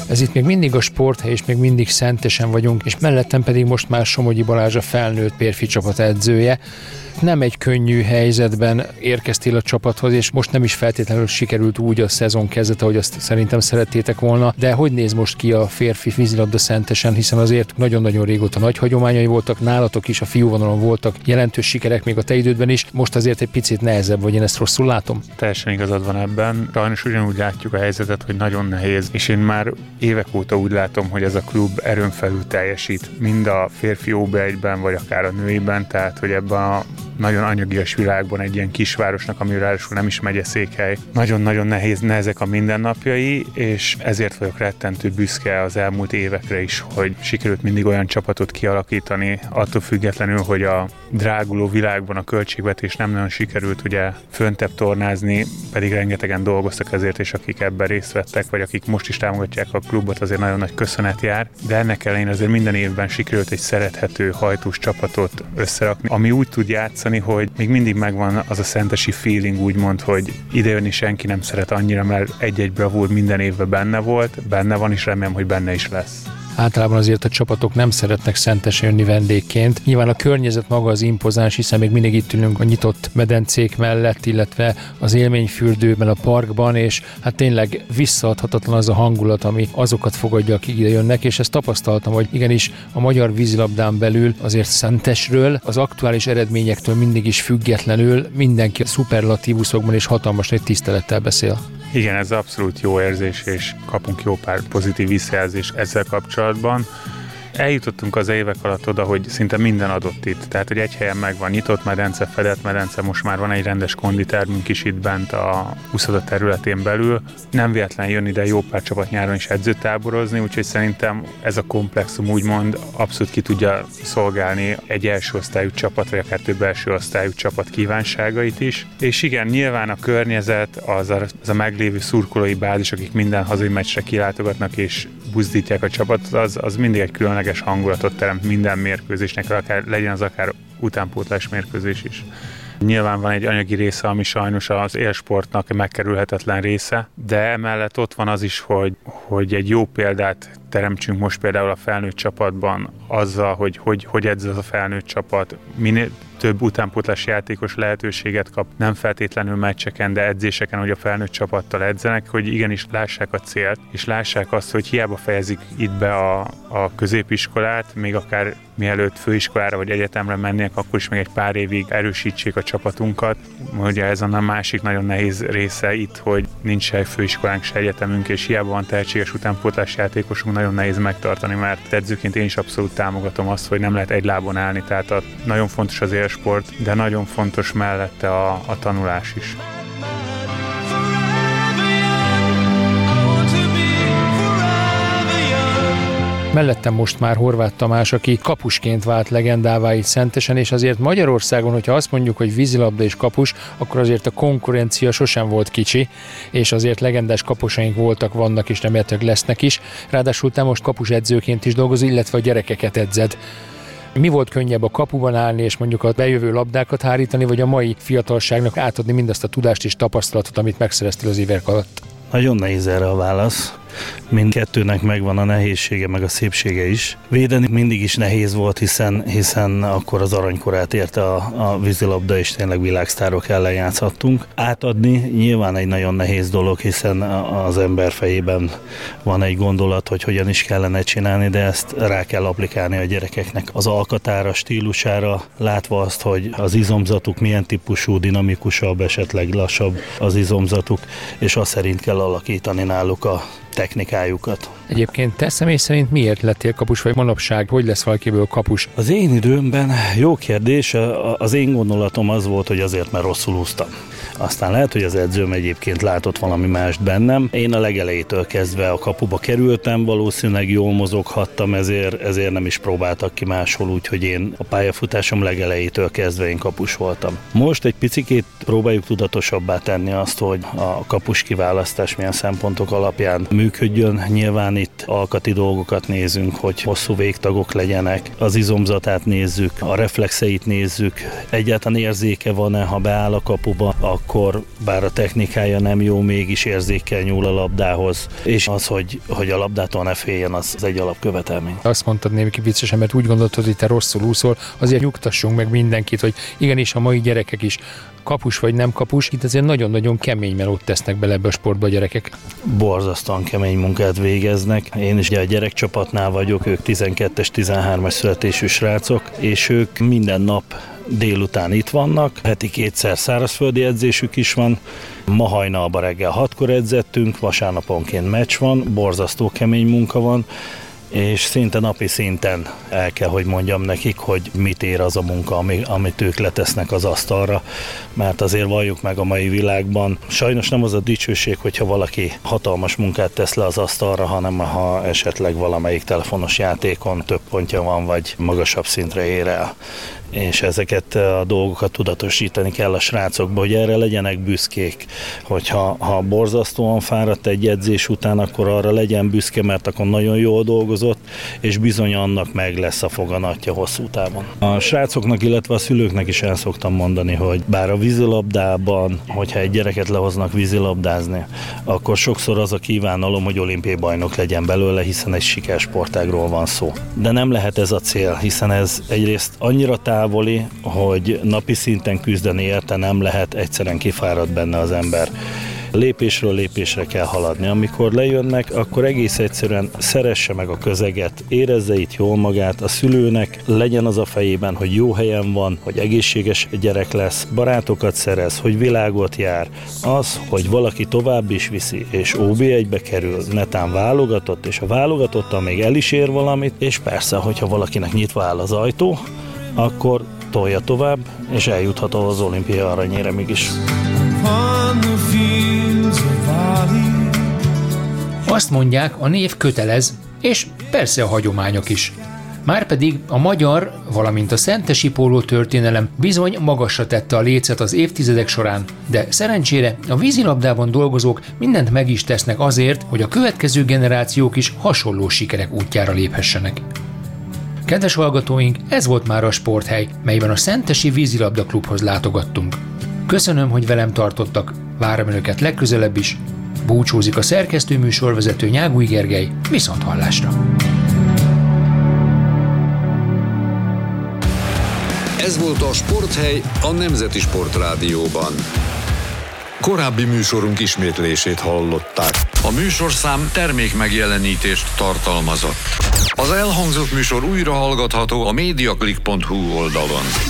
Ez itt még mindig a sporthely, és még mindig Szentesen vagyunk, és mellettem pedig most már Somogyi Balázs, a felnőtt férfi csapat edzője. Nem egy könnyű helyzetben érkeztél a csapathoz, és most nem is feltétlenül sikerült úgy a szezon kezdete, hogy azt szerintem szerettétek volna, de hogy néz most ki a férfi vízilabda Szentesen, hiszen azért nagyon-nagyon régóta nagy hagyományai voltak, nálatok is a fiúvonalon voltak jelentős sikerek még a te idődben is, most azért egy picit nehezebb, vagy én ezt rosszul látom? Teljesen igazad van ebben. Sajnos ugyanúgy látjuk a helyzetet, hogy nagyon nehéz, és én már évek óta úgy látom, hogy ez a klub erőn felül teljesít, mind a férfi OB1-ben, vagy akár a nőiben, tehát hogy ebben a nagyon anyagias világban egy ilyen kisvárosnak, ami ráadásul nem is megyeszékhely. Nagyon-nagyon nehezek a mindennapjai, és ezért vagyok rettentő büszke az elmúlt évekre is, hogy sikerült mindig olyan csapatot kialakítani, attól függetlenül, hogy a dráguló világban a költségvetés nem nagyon sikerült ugye föntebb tornázni, pedig rengetegen dolgoztak ezért, és akik ebben részt vettek, vagy akik most is támogatják a klubot, azért nagyon nagy köszönet jár, de ennek ellenére azért minden évben sikerült egy szerethető, hajtós csapatot összerakni, ami úgy tud játszani, hogy még mindig megvan az a szentesi feeling, úgymond, hogy idejönni senki nem szeret annyira, mert egy-egy bravúr minden évben benne van, és remélem, hogy benne is lesz. Általában azért a csapatok nem szeretnek Szentesre jönni vendégként. Nyilván a környezet maga az impozáns, hiszen még mindig itt ülünk a nyitott medencék mellett, illetve az élményfürdőben, a parkban, és hát tényleg visszaadhatatlan az a hangulat, ami azokat fogadja, akik ide jönnek, és ezt tapasztaltam, hogy igenis a magyar vízilabdán belül azért Szentesről, az aktuális eredményektől mindig is függetlenül mindenki a szuperlatívuszokban és hatalmas nagy tisztelettel beszél. Igen, ez abszolút jó érzés, és kapunk jó pár pozitív visszajelzést ezzel kapcsolatban. Eljutottunk az évek alatt oda, hogy szinte minden adott itt. Tehát, hogy egy helyen megvan nyitott medence, fedett medence, most már van egy rendes konditermünk is itt bent a úszoda területén belül. Nem véletlen jön ide jó pár csapat nyáron is edzőtáborozni, úgyhogy szerintem ez a komplexum úgymond abszolút ki tudja szolgálni egy első osztályú csapat, vagy akár több első osztályú csapat kívánságait is. És igen, nyilván a környezet, az a meglévő szurkolói bázis, akik minden hazai meccsre kilátogatnak és buzdítják a csapatot, az mindig egy különleges hangulatot teremt minden mérkőzésnek, legyen az akár utánpótlás mérkőzés is. Nyilván van egy anyagi része, ami sajnos az élsportnak megkerülhetetlen része, de emellett ott van az is, hogy egy jó példát teremtsünk most például a felnőtt csapatban azzal, hogy edz az a felnőtt csapat, minél több utánpótlás játékos lehetőséget kap, nem feltétlenül meccseken, de edzéseken, hogy a felnőtt csapattal edzenek, hogy igenis lássák a célt, és lássák azt, hogy hiába fejezik itt be a középiskolát, még akár mielőtt főiskolára vagy egyetemre mennének, akkor is még egy pár évig erősítsék a csapatunkat. Ugye ez a másik nagyon nehéz része itt, hogy nincs se főiskolánk, se egyetemünk, és hiába van tehetséges utánpótlás játékosunk, nagyon nehéz megtartani, mert edzőként én is abszolút támogatom azt, hogy nem lehet egy lábon állni, tehát nagyon fontos az élsport, de nagyon fontos mellette a tanulás is. Mellettem most már Horváth Tamás, aki kapusként vált legendává itt Szentesen, és azért Magyarországon, hogyha azt mondjuk, hogy vízilabda és kapus, akkor azért a konkurencia sosem volt kicsi, és azért legendás kapusaink voltak, vannak és remélhetőleg lesznek is. Ráadásul te most kapusedzőként is dolgozol, illetve a gyerekeket edzed. Mi volt könnyebb, a kapuban állni és mondjuk a bejövő labdákat hárítani, vagy a mai fiatalságnak átadni mindazt a tudást és tapasztalatot, amit megszereztél az évek alatt? Nagyon nehéz erre a válasz. Mindkettőnek megvan a nehézsége, meg a szépsége is. Védeni mindig is nehéz volt, hiszen akkor az aranykorát érte a vízilabda, és tényleg világsztárok ellen játszhattunk. Átadni nyilván egy nagyon nehéz dolog, hiszen az ember fejében van egy gondolat, hogy hogyan is kellene csinálni, de ezt rá kell applikálni a gyerekeknek. Az alkatára, stílusára, látva azt, hogy az izomzatuk milyen típusú, dinamikusabb, esetleg lassabb az izomzatuk, és azt szerint kell alakítani náluk a technikájukat. Egyébként te személy szerint miért lettél kapus, vagy manapság hogy lesz valakiből kapus? Az én időmben jó kérdés, az én gondolatom az volt, hogy azért, mert rosszul úsztam. Aztán lehet, hogy az edzőm egyébként látott valami mást bennem. Én a legelejétől kezdve a kapuba kerültem, valószínűleg jól mozoghattam, ezért nem is próbáltak ki máshol, úgyhogy én a pályafutásom legelejétől kezdve én kapus voltam. Most egy picikét próbáljuk tudatosabbá tenni azt, hogy a kapus kiválasztás milyen szempontok alapján működjön. Nyilván itt alkati dolgokat nézünk, hogy hosszú végtagok legyenek, az izomzatát nézzük, a reflexeit nézzük, egyáltalán érzéke van-e, ha beáll a kapuba, akkor bár a technikája nem jó, mégis érzékkel nyúl a labdához, és az, hogy a labdától ne féljen, az egy alapkövetelmény. Azt mondtad némi viccesen, mert úgy gondoltad, hogy te rosszul úszol, azért nyugtassunk meg mindenkit, hogy igenis a mai gyerekek is kapus vagy nem kapus, itt azért nagyon-nagyon kemény melót tesznek bele ebbe a sportba a gyerekek. Borzasztóan kemény munkát végeznek. Én is a gyerekcsapatnál vagyok, ők 12-es, 13-as születésű srácok, és ők minden nap délután itt vannak, heti 2-szer szárazföldi edzésük is van, ma hajnalban reggel 6-kor edzettünk, vasárnaponként meccs van, borzasztó kemény munka van, és szinte napi szinten el kell, hogy mondjam nekik, hogy mit ér az a munka, amit ők letesznek az asztalra, mert azért valljuk meg a mai világban. Sajnos nem az a dicsőség, hogyha valaki hatalmas munkát tesz le az asztalra, hanem ha esetleg valamelyik telefonos játékon több pontja van, vagy magasabb szintre ér el. És ezeket a dolgokat tudatosítani kell a srácokba, hogy erre legyenek büszkék, hogyha borzasztóan fáradt egy edzés után, akkor arra legyen büszke, mert akkor nagyon jól dolgozott, és bizony annak meg lesz a foganatja hosszú távon. A srácoknak, illetve a szülőknek is el szoktam mondani, hogy bár a vízilabdában, hogyha egy gyereket lehoznak vízilabdázni, akkor sokszor az a kívánalom, hogy olimpiai bajnok legyen belőle, hiszen egy sikersportágról van szó. De nem lehet ez a cél, hiszen ez egyrészt annyira távoli, hogy napi szinten küzdeni érte nem lehet, egyszerűen kifárad benne az ember. Lépésről lépésre kell haladni. Amikor lejönnek, akkor egész egyszerűen szeresse meg a közeget, érezze itt jól magát, a szülőnek legyen az a fejében, hogy jó helyen van, hogy egészséges gyerek lesz, barátokat szerez, hogy világot jár. Az, hogy valaki tovább is viszi, és OB1-be kerül, netán válogatott, és a válogatottal még el is ér valamit, és persze, hogyha valakinek nyitva áll az ajtó, akkor tolja tovább, és eljuthat az olimpia aranyéremig is. Azt mondják, a név kötelez, és persze a hagyományok is. Márpedig a magyar, valamint a szentesi póló történelem bizony magasra tette a lécet az évtizedek során, de szerencsére a vízilabdában dolgozók mindent meg is tesznek azért, hogy a következő generációk is hasonló sikerek útjára léphessenek. Kedves hallgatóink, ez volt már a Sporthely, melyben a Szentesi Vízilabda Klubhoz látogattunk. Köszönöm, hogy velem tartottak, várom önöket legközelebb is. Búcsúzik a szerkesztő műsorvezető Nyágúj Gergely, viszonthallásra! Ez volt a Sporthely a Nemzeti Sportrádióban. Korábbi műsorunk ismétlését hallották. A műsorszám termékmegjelenítést tartalmazott. Az elhangzott műsor újra hallgatható a mediaclick.hu oldalon.